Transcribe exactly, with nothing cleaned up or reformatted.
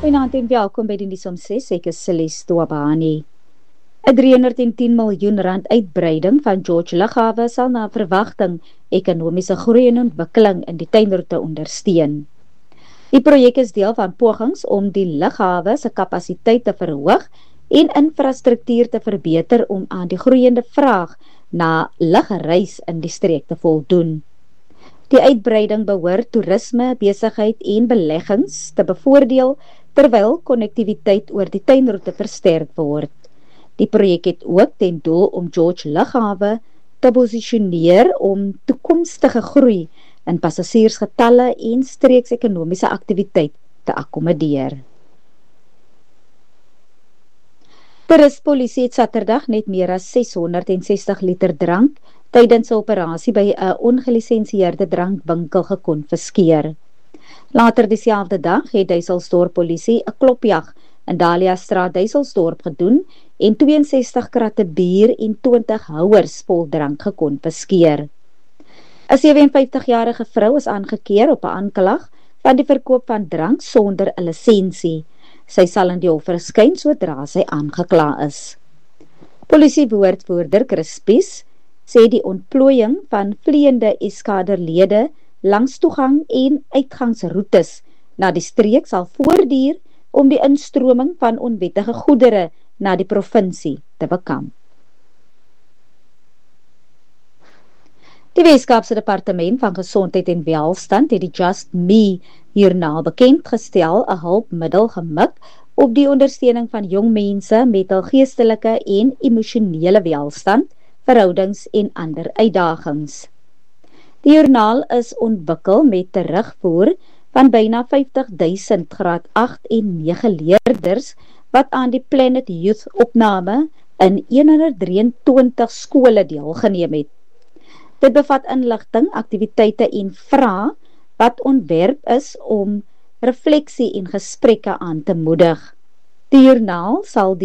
Goeienaand en welkom by die nuus om ses. Ek is Celeste Twabani. 'n driehonderdtien miljoen rand uitbreiding van George Lughawe sal na verwagting ekonomiese groei en ontwikkeling in die tuinroete ondersteun. Die projek is deel van pogings om die lughawe se kapasiteit te verhoog en infrastruktuur te verbeter om aan die groeiende vraag na lugreis in die streek te voldoen. Die uitbreiding behoort toerisme, besigheid en beleggings te bevoordeel terwyl konnektiwiteit oor die tuinroete versterk word. Die projek het ook ten doel om George Lughawe te posisioneer om toekomstige groei in passasiersgetalle en streeksekonomiese aktiwiteit te akkommodeer. Toerispolisie het Saterdag net meer as ses honderd sestig liter drank tydens 'n operasie by 'n ongelisensieerde drankwinkel gekonfiskeer. Later dieselfde dag het Duiselsdorp polisie 'n klopjag in Dahliastraat Duiselsdorp gedoen en twee en sestig kratte bier en twintig houers vol drank gekonfiskeer. 'n sewe en vyftig-jarige vrou is aangekeer op 'n aanklag van die verkoop van drank sonder 'n lisensie. Sy sal in die hof verskyn sodra sy aangekla is. Polisiewoordvoerder Chris Spies sê die ontplooiing van vleiende eskaderlede langs toegang en uitgangsroetes na die streek sal voortduur om die instroming van onwettige goedere na die provinsie te bekamp. Die Weskaapse Departement van Gesondheid en Welstand het die Just Me hierna bekendgestel 'n hulpmiddel gemik op die ondersteuning van jong mense met hul geestelike en emosionele welstand, verhoudings en ander uitdagings. Die joernaal is ontwikkel met terugvoer van byna vyftig duisend graad agt en nege leerders wat aan die Planet Youth opname in honderd drieëntwintig skole deelgeneem het. Dit bevat inligting, aktiwiteite en vrae wat ontwerp is om refleksie en gesprekke aan te moedig. Die joernaal sal die